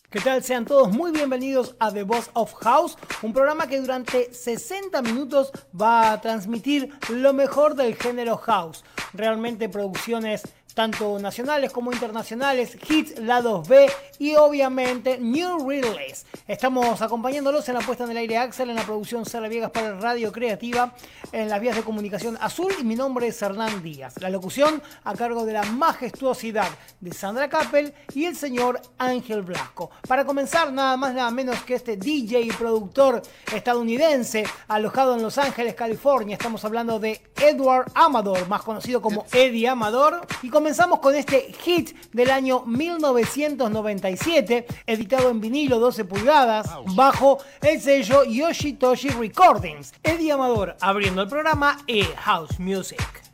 ¿Qué tal? Sean todos muy bienvenidos a The Boss of House, un programa que durante 60 minutos va a transmitir lo mejor del género house. Realmente producciones tanto nacionales como internacionales, hits, lados B y obviamente new release. Estamos acompañándolos en la puesta en el aire Axel, en la producción Sara Viegas para Radio Creativa, en las vías de comunicación Azul, y mi nombre es Hernán Díaz. La locución a cargo de la majestuosidad de Sandra Kappel y el señor Ángel Blasco. Para comenzar, nada más nada menos que este DJ y productor estadounidense alojado en Los Ángeles, California. Estamos hablando de Edward Amador, más conocido como Eddie Amador, y comenzamos con este hit del año 1997, editado en vinilo 12 pulgadas, bajo el sello Yoshitoshi Recordings. Eddie Amador abriendo el programa House Music.